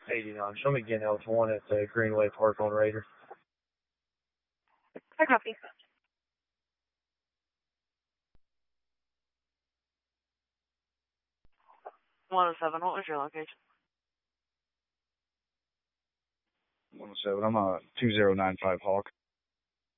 89. Show me again, L1 at Greenway Park on Raider. I copy. 107, what was your location? 107, I'm 2095 Hawk.